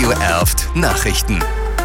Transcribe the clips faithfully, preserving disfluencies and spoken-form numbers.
Radio Erft Nachrichten.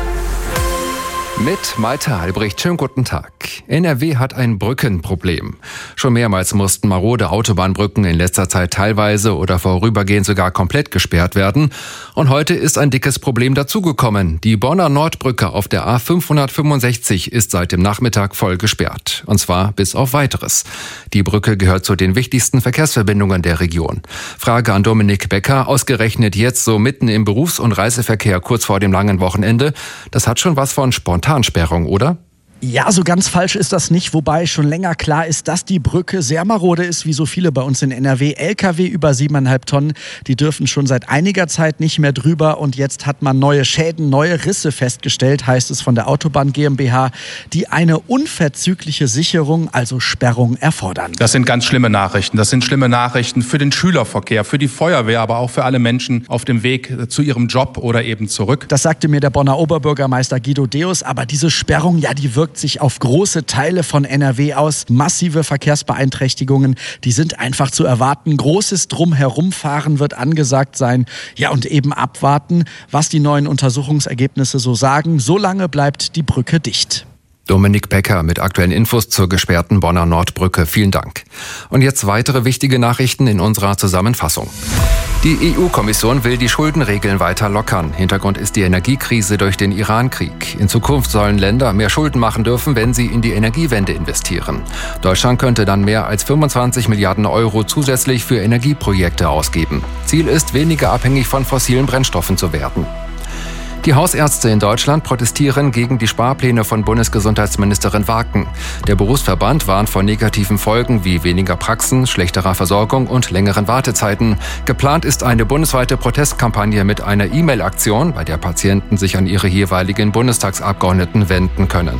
Mit Malte Albrecht, schönen guten Tag. N R W hat ein Brückenproblem. Schon mehrmals mussten marode Autobahnbrücken in letzter Zeit teilweise oder vorübergehend sogar komplett gesperrt werden. Und heute ist ein dickes Problem dazugekommen. Die Bonner Nordbrücke auf der A fünfhundertfünfundsechzig ist seit dem Nachmittag voll gesperrt. Und zwar bis auf Weiteres. Die Brücke gehört zu den wichtigsten Verkehrsverbindungen der Region. Frage an Dominik Becker, ausgerechnet jetzt so mitten im Berufs- und Reiseverkehr kurz vor dem langen Wochenende. Das hat schon was von Spontansperrung, oder? Ja, so ganz falsch ist das nicht, wobei schon länger klar ist, dass die Brücke sehr marode ist, wie so viele bei uns in N R W. L K W über siebeneinhalb Tonnen, die dürfen schon seit einiger Zeit nicht mehr drüber und jetzt hat man neue Schäden, neue Risse festgestellt, heißt es von der Autobahn GmbH, die eine unverzügliche Sicherung, also Sperrung, erfordern. Das sind ganz schlimme Nachrichten. Das sind schlimme Nachrichten für den Schülerverkehr, für die Feuerwehr, aber auch für alle Menschen auf dem Weg zu ihrem Job oder eben zurück. Das sagte mir der Bonner Oberbürgermeister Guido Deus, aber diese Sperrung, ja, die wirkt sich auf große Teile von N R W aus. Massive Verkehrsbeeinträchtigungen, die sind einfach zu erwarten. Großes Drumherumfahren wird angesagt sein. Ja, und eben abwarten, was die neuen Untersuchungsergebnisse so sagen. Solange bleibt die Brücke dicht. Dominik Becker mit aktuellen Infos zur gesperrten Bonner Nordbrücke. Vielen Dank. Und jetzt weitere wichtige Nachrichten in unserer Zusammenfassung. Die E U-Kommission will die Schuldenregeln weiter lockern. Hintergrund ist die Energiekrise durch den Iran-Krieg. In Zukunft sollen Länder mehr Schulden machen dürfen, wenn sie in die Energiewende investieren. Deutschland könnte dann mehr als fünfundzwanzig Milliarden Euro zusätzlich für Energieprojekte ausgeben. Ziel ist, weniger abhängig von fossilen Brennstoffen zu werden. Die Hausärzte in Deutschland protestieren gegen die Sparpläne von Bundesgesundheitsministerin Waken. Der Berufsverband warnt vor negativen Folgen wie weniger Praxen, schlechterer Versorgung und längeren Wartezeiten. Geplant ist eine bundesweite Protestkampagne mit einer E-Mail-Aktion, bei der Patienten sich an ihre jeweiligen Bundestagsabgeordneten wenden können.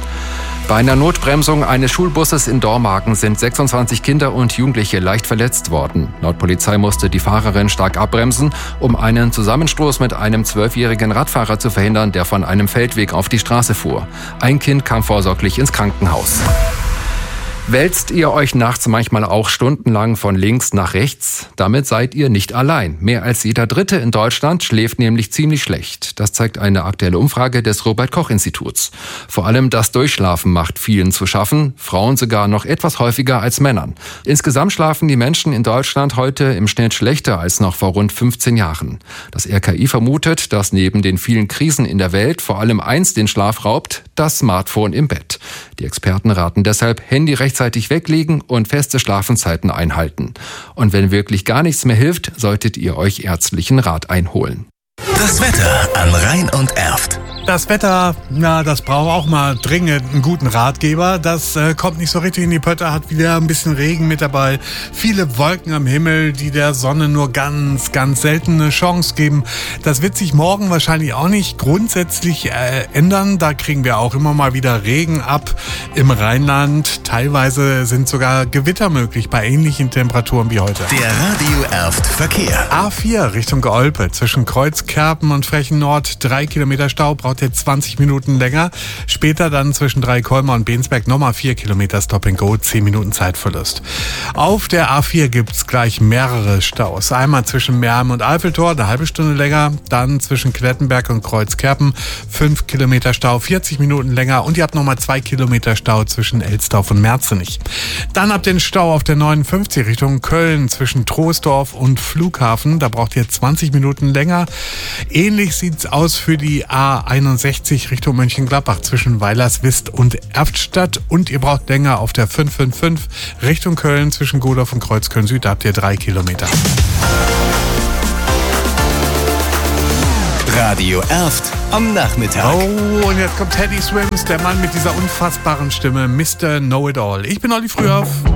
Bei einer Notbremsung eines Schulbusses in Dormagen sind sechsundzwanzig Kinder und Jugendliche leicht verletzt worden. Laut Polizei musste die Fahrerin stark abbremsen, um einen Zusammenstoß mit einem zwölfjährigen Radfahrer zu verhindern, der von einem Feldweg auf die Straße fuhr. Ein Kind kam vorsorglich ins Krankenhaus. Wälzt ihr euch nachts manchmal auch stundenlang von links nach rechts? Damit seid ihr nicht allein. Mehr als jeder Dritte in Deutschland schläft nämlich ziemlich schlecht. Das zeigt eine aktuelle Umfrage des Robert-Koch-Instituts. Vor allem das Durchschlafen macht vielen zu schaffen, Frauen sogar noch etwas häufiger als Männern. Insgesamt schlafen die Menschen in Deutschland heute im Schnitt schlechter als noch vor rund fünfzehn Jahren. Das R K I vermutet, dass neben den vielen Krisen in der Welt vor allem eins den Schlaf raubt: das Smartphone im Bett. Die Experten raten deshalb, Handy rechtzeitig weglegen und feste Schlafenszeiten einhalten. Und wenn wirklich gar nichts mehr hilft, solltet ihr euch ärztlichen Rat einholen. Das Wetter an Rhein und Erft. Das Wetter, na, das braucht auch mal dringend einen guten Ratgeber. Das äh, kommt nicht so richtig in die Pötte, hat wieder ein bisschen Regen mit dabei. Viele Wolken am Himmel, die der Sonne nur ganz, ganz selten eine Chance geben. Das wird sich morgen wahrscheinlich auch nicht grundsätzlich äh, ändern. Da kriegen wir auch immer mal wieder Regen ab im Rheinland. Teilweise sind sogar Gewitter möglich bei ähnlichen Temperaturen wie heute. Der Radio Erft Verkehr. A vier Richtung Geolpe zwischen Kreuzkerpen und Frechen Nord. Drei Kilometer Stau, braucht jetzt zwanzig Minuten länger. Später dann zwischen Dreikolmer und Bensberg nochmal vier Kilometer Stop and Go, zehn Minuten Zeitverlust. Auf der A vier gibt's gleich mehrere Staus. Einmal zwischen Merm und Eiffeltor, eine halbe Stunde länger. Dann zwischen Klettenberg und Kreuzkerpen, fünf Kilometer Stau, vierzig Minuten länger. Und ihr habt nochmal zwei Kilometer Stau zwischen Elsdorf und Merzenich. Dann habt ihr den Stau auf der neunundfünfzig Richtung Köln zwischen Troisdorf und Flughafen. Da braucht ihr zwanzig Minuten länger. Ähnlich sieht's aus für die A einundsechzig Richtung Mönchengladbach zwischen Weilerswist und Erftstadt. Und ihr braucht länger auf der fünf fünf fünf Richtung Köln zwischen Godorf und Kreuzköln Süd. Da habt ihr drei Kilometer. Radio Erft am Nachmittag. Oh, und jetzt kommt Teddy Swims, der Mann mit dieser unfassbaren Stimme, Mister Know-It-All. Ich bin Olli Frühauf.